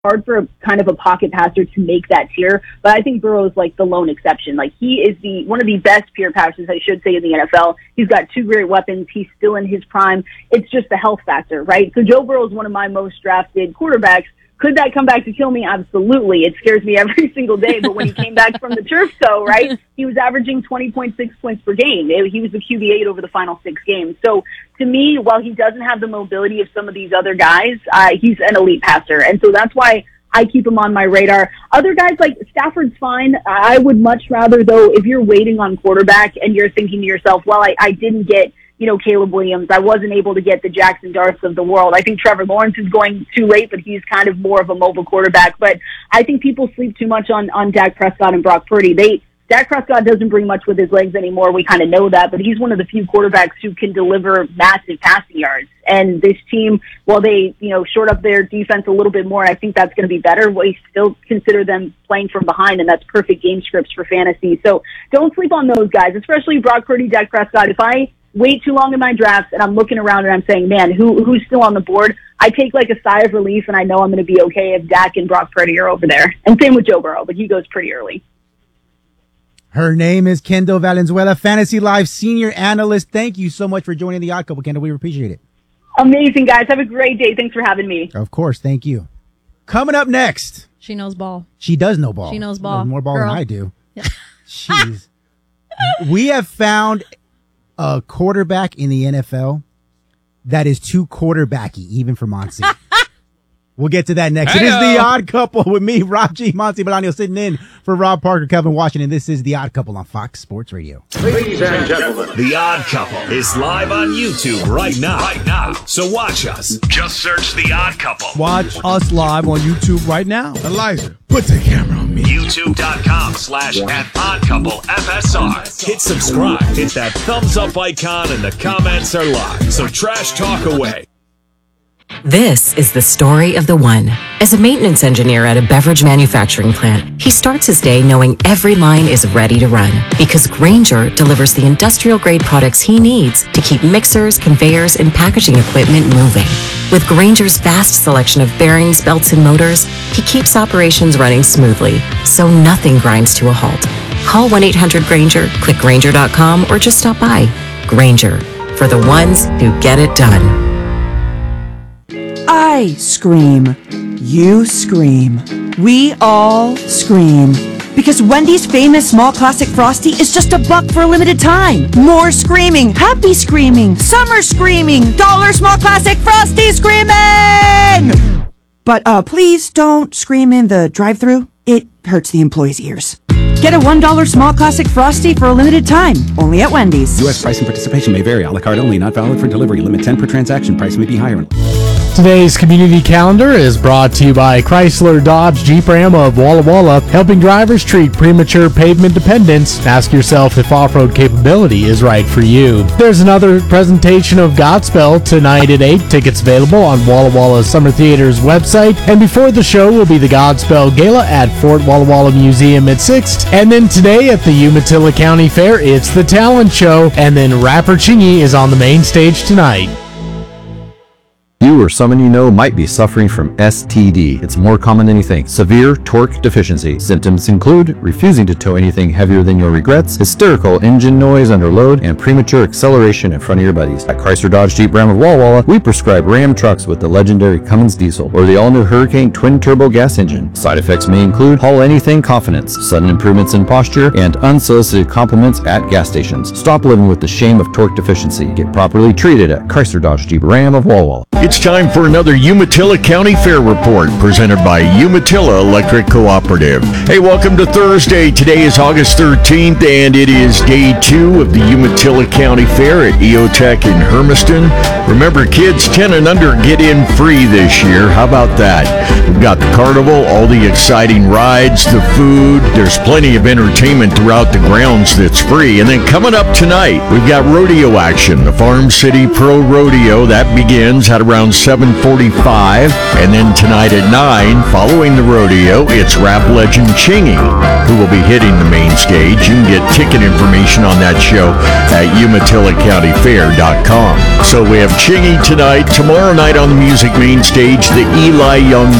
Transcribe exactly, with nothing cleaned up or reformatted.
hard for a, kind of a pocket passer to make that tier, but I think Burrow is like the lone exception. Like he is the one of the best pure passers, I should say, in the N F L. He's got two great weapons. He's still in his prime. It's just the health factor, right? So Joe Burrow is one of my most drafted quarterbacks. Could that come back to kill me? Absolutely. It scares me every single day. But when he came back from the turf, though, right, he was averaging twenty point six points per game. He was the Q B eight over the final six games. So to me, while he doesn't have the mobility of some of these other guys, uh, he's an elite passer. And so that's why I keep him on my radar. Other guys like Stafford's fine. I would much rather, though, if you're waiting on quarterback and you're thinking to yourself, well, I, I didn't get, you know, Caleb Williams. I wasn't able to get the Jackson Darts of the world. I think Trevor Lawrence is going too late, but he's kind of more of a mobile quarterback. But I think people sleep too much on, on Dak Prescott and Brock Purdy. They, Dak Prescott doesn't bring much with his legs anymore. We kind of know that, but he's one of the few quarterbacks who can deliver massive passing yards. And this team, while they, you know, short up their defense a little bit more, and I think that's going to be better, we still consider them playing from behind, and that's perfect game scripts for fantasy. So don't sleep on those guys, especially Brock Purdy, Dak Prescott. If I wait too long in my drafts and I'm looking around and I'm saying, man, who who's still on the board? I take like a sigh of relief and I know I'm going to be okay if Dak and Brock Purdy are over there. And same with Joe Burrow, but he goes pretty early. Her name is Kendall Valenzuela, Fantasy Live senior analyst. Thank you so much for joining the Odd Couple, Kendall. We appreciate it. Amazing, guys. Have a great day. Thanks for having me. Of course. Thank you. Coming up next. She knows ball. She does know ball. She knows ball. She knows more ball Girl. than I do. Yeah. Jeez. We have found a quarterback in the N F L that is too quarterbacky, even for Monty. We'll get to that next. Hey-o. It is The Odd Couple with me, Rob G. Monty Bolaño, sitting in for Rob Parker, Kevin Washington. This is The Odd Couple on Fox Sports Radio. Ladies and gentlemen, The Odd Couple is live on YouTube right now. Right now. So watch us. Just search The Odd Couple. Watch us live on YouTube right now. Elijah, put the camera on me. YouTube.com slash at Odd Couple F S R. Hit subscribe. Hit that thumbs up icon and the comments are live. So trash talk away. This is the story of the one. As a maintenance engineer at a beverage manufacturing plant, he starts his day knowing every line is ready to run because Grainger delivers the industrial-grade products he needs to keep mixers, conveyors, and packaging equipment moving. With Grainger's vast selection of bearings, belts, and motors, he keeps operations running smoothly, so nothing grinds to a halt. Call one eight hundred Grainger, click Grainger dot com, or just stop by. Grainger, for the ones who get it done. I scream. You scream. We all scream. Because Wendy's famous small classic Frosty is just a buck for a limited time. More screaming, happy screaming, summer screaming, dollar small classic Frosty screaming! But uh, please don't scream in the drive-thru. It hurts the employees' ears. Get a one dollar small classic Frosty for a limited time, only at Wendy's. U S price and participation may vary. A la carte only, not valid for delivery. Limit ten per transaction. Price may be higher. Today's community calendar is brought to you by Chrysler Dodge Jeep Ram of Walla Walla, helping drivers treat premature pavement dependence. Ask yourself if off-road capability is right for you. There's another presentation of Godspell tonight at eight. Tickets available on Walla Walla Summer Theater's website. And before the show will be the Godspell Gala at Fort Walla Walla Museum at six. And then today at the Umatilla County Fair, it's the Talent Show. And then rapper Chingy is on the main stage tonight. You or someone you know might be suffering from S T D. It's more common than you think. Severe torque deficiency. Symptoms include refusing to tow anything heavier than your regrets, hysterical engine noise under load, and premature acceleration in front of your buddies. At Chrysler Dodge Jeep Ram of Walla Walla, we prescribe Ram trucks with the legendary Cummins diesel or the all-new Hurricane twin-turbo gas engine. Side effects may include haul anything confidence, sudden improvements in posture, and unsolicited compliments at gas stations. Stop living with the shame of torque deficiency. Get properly treated at Chrysler Dodge Jeep Ram of Walla Walla. It's time for another Umatilla County Fair Report presented by Umatilla Electric Cooperative. Hey, welcome to Thursday. Today is August thirteenth, and it is day two of the Umatilla County Fair at E O Tech in Hermiston. Remember, kids ten and under get in free this year. How about that? We've got the carnival, all the exciting rides, the food. There's plenty of entertainment throughout the grounds that's free. And then coming up tonight, we've got rodeo action. The Farm City Pro Rodeo, that begins at around seven forty-five, and then tonight at nine, following the rodeo, it's rap legend Chingy, who will be hitting the main stage. You can get ticket information on that show at Umatilla County Fair dot com. So we have Chingy tonight. Tomorrow night on the music main stage, the Eli Young